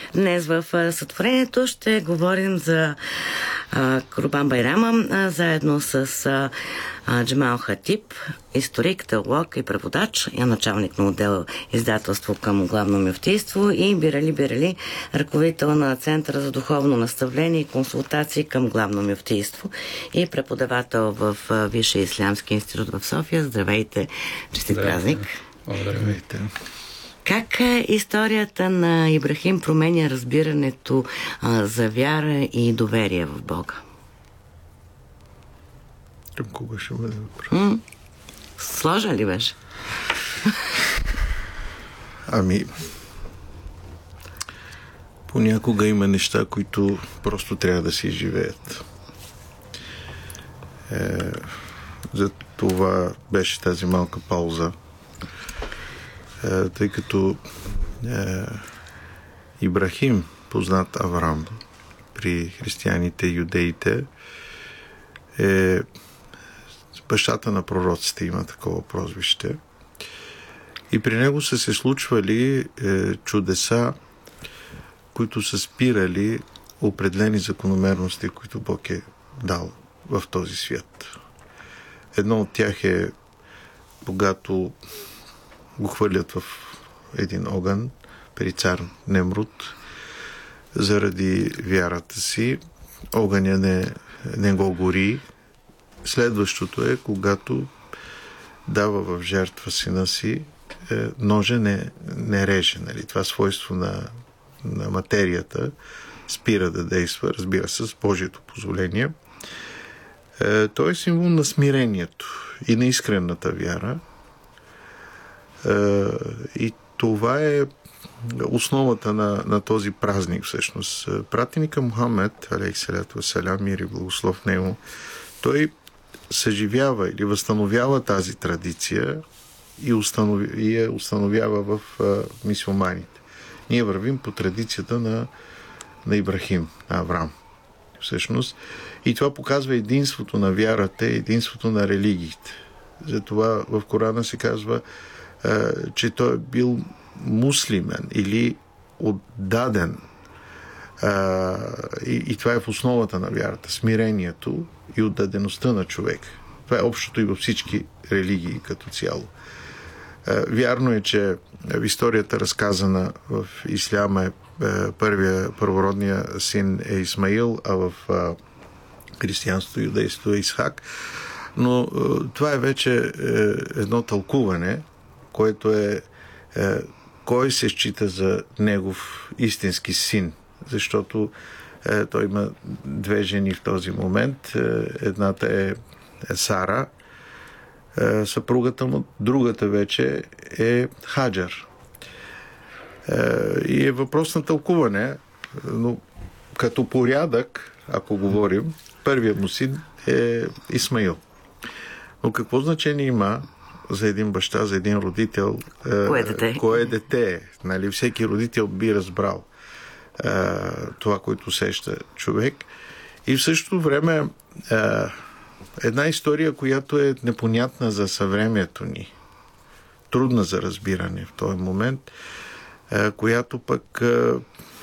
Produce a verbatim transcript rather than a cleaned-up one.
Днес в сътворението ще говорим за а, Курбан Байрама, а, заедно с а, а, Джемал Хатиб, историк, теолог и преводач, и началник на отдел издателство към Главно мюфтийство, и Бирали Бирали, ръководител на Центъра за духовно наставление и консултации към Главно мюфтийство и преподавател в Висшия ислямски институт в София. Здравейте, честит празник! Здравейте! Как историята на Ибрахим променя разбирането а, за вяра и доверие в Бога? Към кога ще бъде въпрос? М- Сложа ли беше? Ами, понякога има неща, които просто трябва да се изживеят. Е, за това беше тази малка пауза. Е, тъй като е, Ибрахим, познат Аврам при християните и юдеите, е бащата на пророците, има такова прозвище. И при него са се случвали е, чудеса, които са спирали определени закономерности, които Бог е дал в този свят. Едно от тях е, когато го хвърлят в един огън при цар Немруд заради вярата си. Огъня не, не го гори. Следващото е, когато дава в жертва сина си, е, ножа не, не реже. Нали? Това свойство на, на материята спира да действа, разбира се, с Божието позволение. Е, той е символ на смирението и на искренната вяра. Uh, и това е основата на, на този празник всъщност. Пратеника Мухамед, алейхиссалату вассалям, мир и благослов него, той съживява или възстановява тази традиция и, установи, и я установява в uh, мюсюлманите. Ние вървим по традицията на, на Ибрахим, на Аврам. Всъщност. И това показва единството на вярата, единството на религиите. Затова в Корана се казва, че той е бил муслимен или отдаден. И, и това е в основата на вярата. Смирението и отдадеността на човек. Това е общото и във всички религии като цяло. Вярно е, че в историята, разказана в исляма, е първия, първородния син е Исмаил, а в християнството и юдейството е Исхак. Но това е вече едно тълкуване, което е, е кой се счита за негов истински син, защото е, той има две жени в този момент. Е, едната е, е Сара, е, съпругата му, другата вече е Хаджар. Е, и е въпрос на тълкуване, но като порядък, ако говорим, първият му син е Исмаил. Но какво значение има за един баща, за един родител, кое дете, кое дете е? Нали? Всеки родител би разбрал е, това, което усеща човек. И в същото време е, една история, която е непонятна за съвремието ни, трудна за разбиране в този момент, е, която пък е,